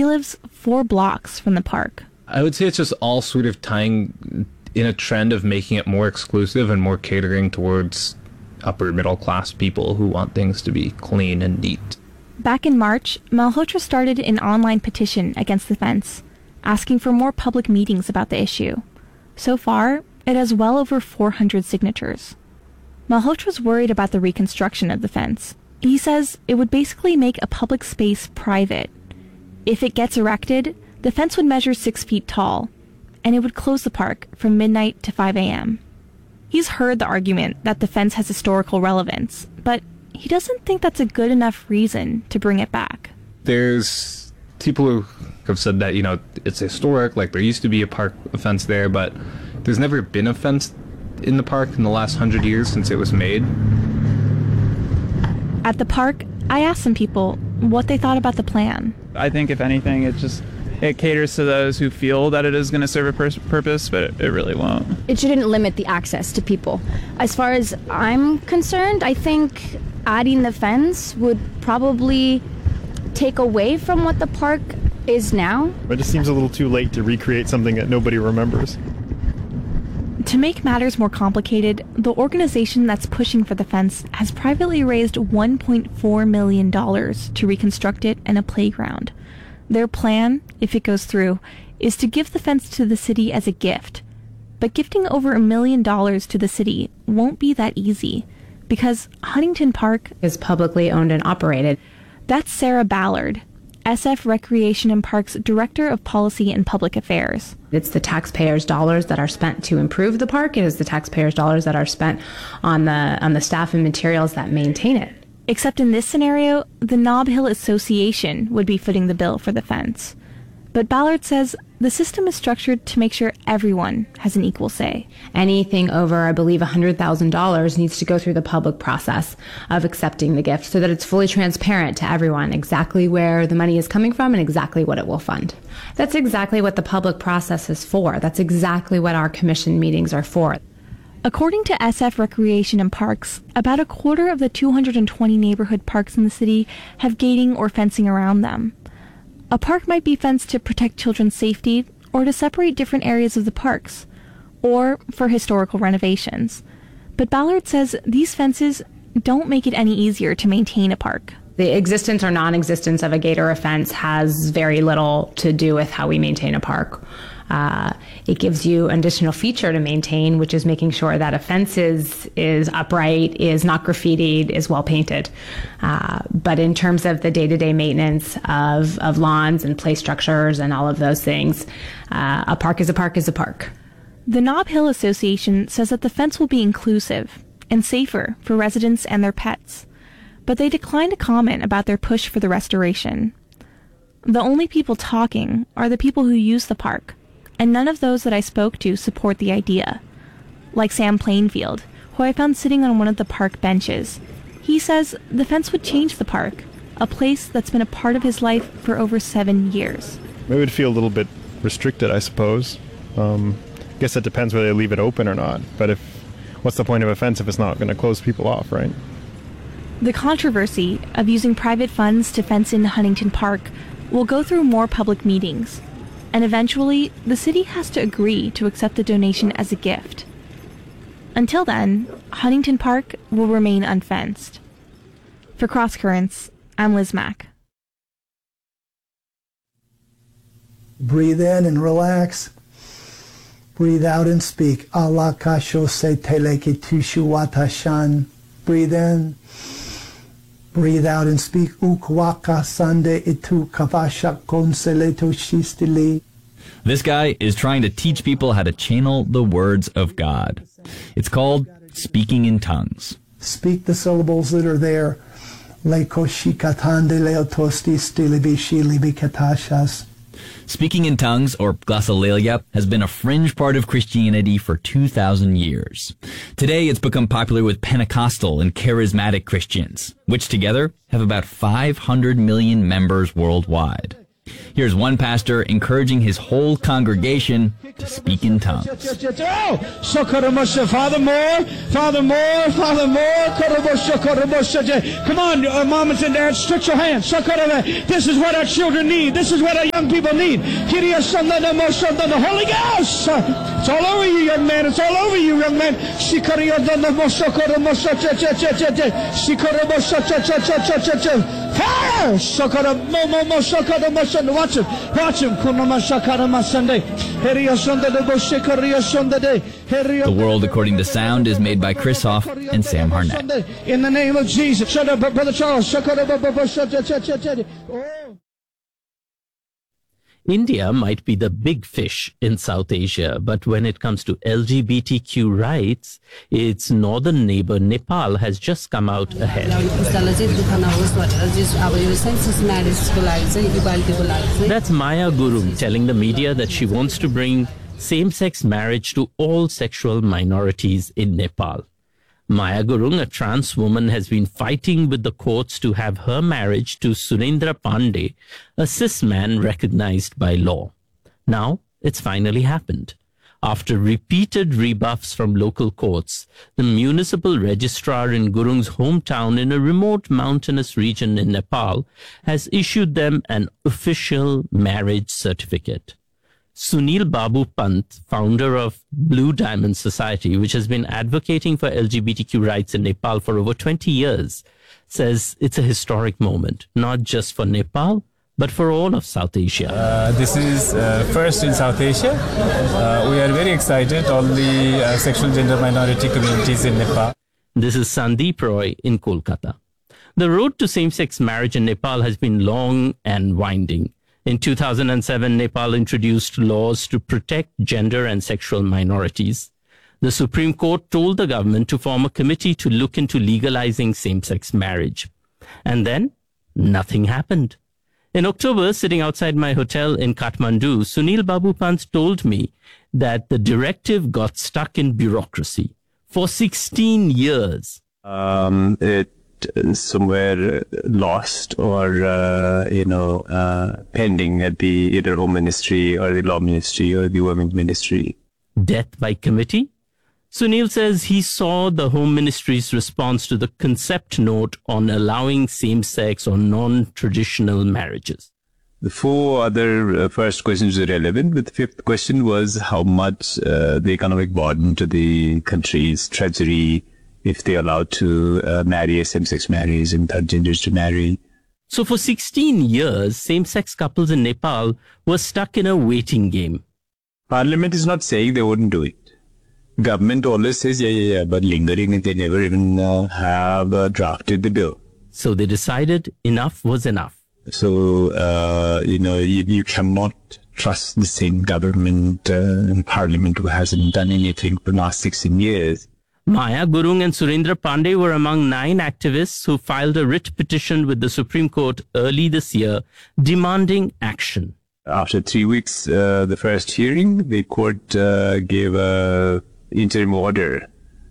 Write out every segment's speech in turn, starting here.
He lives 4 blocks from the park. I would say it's just all sort of tying in a trend of making it more exclusive and more catering towards upper middle class people who want things to be clean and neat. Back in March, Malhotra started an online petition against the fence, asking for more public meetings about the issue. So far, it has well over 400 signatures. Malhotra's worried about the reconstruction of the fence. He says it would basically make a public space private. If it gets erected, the fence would measure 6 feet tall, and it would close the park from midnight to 5 a.m. He's heard the argument that the fence has historical relevance, but he doesn't think that's a good enough reason to bring it back. There's people who have said that, it's historic, like there used to be a fence there, but there's never been a fence in the park in the last 100 years since it was made. At the park, I asked some people what they thought about the plan. I think if anything, it caters to those who feel that it is going to serve a purpose, but it really won't. It shouldn't limit the access to people. As far as I'm concerned, I think adding the fence would probably take away from what the park is now. But it seems a little too late to recreate something that nobody remembers. To make matters more complicated, the organization that's pushing for the fence has privately raised $1.4 million to reconstruct it and a playground. Their plan, if it goes through, is to give the fence to the city as a gift. But gifting over $1 million to the city won't be that easy, because Huntington Park is publicly owned and operated. That's Sarah Ballard, SF Recreation and Parks Director of Policy and Public Affairs. It's the taxpayers' dollars that are spent to improve the park. It is the taxpayers' dollars that are spent on the staff and materials that maintain it. Except in this scenario, the Nob Hill Association would be footing the bill for the fence. But Ballard says the system is structured to make sure everyone has an equal say. Anything over, I believe, $100,000 needs to go through the public process of accepting the gift so that it's fully transparent to everyone exactly where the money is coming from and exactly what it will fund. That's exactly what the public process is for. That's exactly what our commission meetings are for. According to SF Recreation and Parks, about a quarter of the 220 neighborhood parks in the city have gating or fencing around them. A park might be fenced to protect children's safety or to separate different areas of the parks, or for historical renovations. But Ballard says these fences don't make it any easier to maintain a park. The existence or non-existence of a gate or a fence has very little to do with how we maintain a park. It gives you an additional feature to maintain, which is making sure that a fence is upright, is not graffitied, is well painted. But in terms of the day-to-day maintenance of lawns and play structures and all of those things, a park is a park is a park. The Nob Hill Association says that the fence will be inclusive and safer for residents and their pets, but they decline to comment about their push for the restoration. The only people talking are the people who use the park, and none of those that I spoke to support the idea. Like Sam Plainfield, who I found sitting on one of the park benches. He says the fence would change the park, a place that's been a part of his life for over 7 years. It would feel a little bit restricted, I suppose. I guess it depends whether they leave it open or not. But what's the point of a fence if it's not going to close people off, right? The controversy of using private funds to fence in Huntington Park will go through more public meetings, and eventually the city has to agree to accept the donation as a gift. Until then, Huntington Park will remain unfenced. For Cross Currents, I'm Liz Mack. Breathe in and relax. Breathe out and speak. Allah kasho se teleki tushu watashan. Breathe in. Breathe out and speak. Ukwaka sande itu kavashak konseleto shistili. This guy is trying to teach people how to channel the words of God. It's called Speaking in Tongues. Speak the syllables that are there. Lekoshikatande leotosti stilibi katashas. Speaking in tongues, or glossolalia, has been a fringe part of Christianity for 2,000 years. Today, it's become popular with Pentecostal and charismatic Christians, which together have about 500 million members worldwide. Here's one pastor encouraging his whole congregation to speak in tongues. Father more, Father more, Father more. Come on, mamas and dads, stretch your hands. This is what our children need. This is what our young people need. The Holy Ghost. It's all over you, young man. It's all over you, young man. Fire! Watch him. The World According to Sound is made by Chris Hoff and Sam Harnett. In the name of Jesus. Shut up, Brother Charles. India might be the big fish in South Asia, but when it comes to LGBTQ rights, its northern neighbor Nepal has just come out ahead. That's Maya Gurung telling the media that she wants to bring same-sex marriage to all sexual minorities in Nepal. Maya Gurung, a trans woman, has been fighting with the courts to have her marriage to Surendra Pandey, a cis man recognized by law. Now, it's finally happened. After repeated rebuffs from local courts, the municipal registrar in Gurung's hometown in a remote mountainous region in Nepal has issued them an official marriage certificate. Sunil Babu Pant, founder of Blue Diamond Society, which has been advocating for LGBTQ rights in Nepal for over 20 years, says it's a historic moment, not just for Nepal, but for all of South Asia. This is first in South Asia. We are very excited, all the sexual gender minority communities in Nepal. This is Sandeep Roy in Kolkata. The road to same-sex marriage in Nepal has been long and winding. In 2007, Nepal introduced laws to protect gender and sexual minorities. The Supreme Court told the government to form a committee to look into legalizing same-sex marriage. And then, nothing happened. In October, sitting outside my hotel in Kathmandu, Sunil Babu Pant told me that the directive got stuck in bureaucracy for 16 years. It somewhere lost or, pending at the either Home Ministry or the Law Ministry or the Women's Ministry. Death by committee? Sunil says he saw the Home Ministry's response to the concept note on allowing same-sex or non-traditional marriages. The four other first questions were relevant, but the fifth question was how much the economic burden to the country's treasury if they are allowed to marry a same-sex marriage and third genders to marry. So for 16 years, same-sex couples in Nepal were stuck in a waiting game. Parliament is not saying they wouldn't do it. Government always says, yeah, but lingering, and they never even have drafted the bill. So they decided enough was enough. So, you cannot trust the same government and parliament who hasn't done anything for the last 16 years. Maya Gurung and Surendra Pandey were among 9 activists who filed a writ petition with the Supreme Court early this year demanding action. After 3 weeks, the first hearing, the court gave an interim order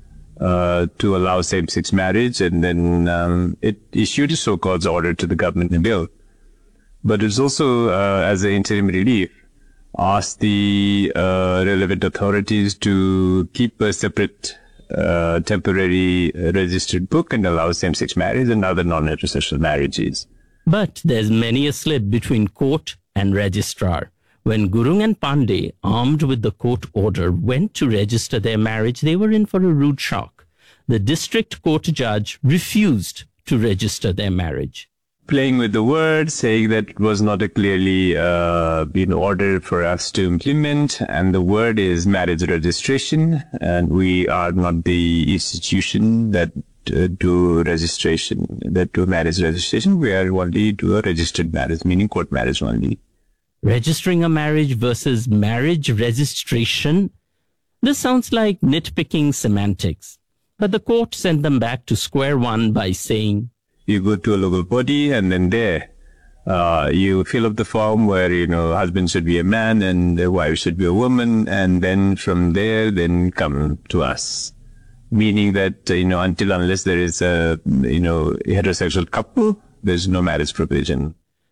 to allow same-sex marriage, and then it issued a so-called order to the government in bill. But it's also, as an interim relief, asked the relevant authorities to keep a separate temporary registered book and allow same-sex marriage and other non-heterosexual marriages. But there's many a slip between court and registrar. When Gurung and Pandey, armed with the court order, went to register their marriage, they were in for a rude shock. The district court judge refused to register their marriage. Playing with the word, saying that it was not a clearly been order for us to implement, and the word is marriage registration, and we are not the institution that do marriage registration. We are only do a registered marriage, meaning court marriage only. Registering a marriage versus marriage registration? This sounds like nitpicking semantics. But the court sent them back to square one by saying, you go to a local body, and then there, you fill up the form where, husband should be a man and the wife should be a woman, and then from there, then come to us. Meaning that, until unless there is a, heterosexual couple, there's no marriage provision.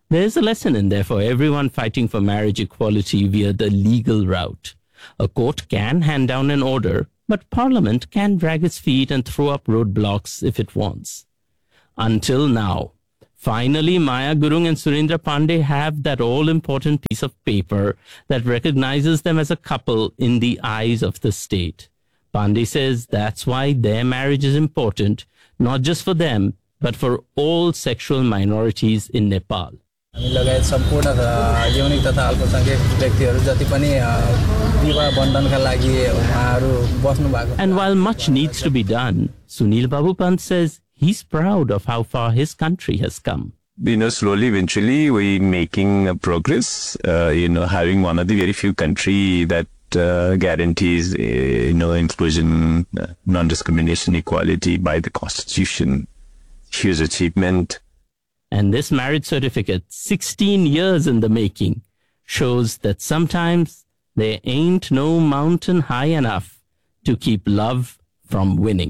There's a lesson in there for everyone fighting for marriage equality via the legal route. A court can hand down an order, but Parliament can drag its feet and throw up roadblocks if it wants. Until now. Finally, Maya Gurung and Surendra Pandey have that all-important piece of paper that recognizes them as a couple in the eyes of the state. Pandey says that's why their marriage is important, not just for them, but for all sexual minorities in Nepal. हामी लगायत सम्पूर्ण यौनिक तथा अल्पसंख्यक व्यक्तिहरू जति पनि विवाह बन्धनका लागि उहाँहरू बस्नु भएको छ. And while much needs to be done, Sunil Babu Pant says he's proud of how far his country has come. Slowly, eventually, we're making progress. Having one of the very few country that guarantees, inclusion, non-discrimination, equality by the constitution. Huge achievement. And this marriage certificate, 16 years in the making, shows that sometimes there ain't no mountain high enough to keep love from winning.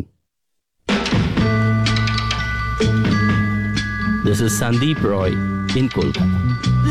This is Sandeep Roy in Kolkata.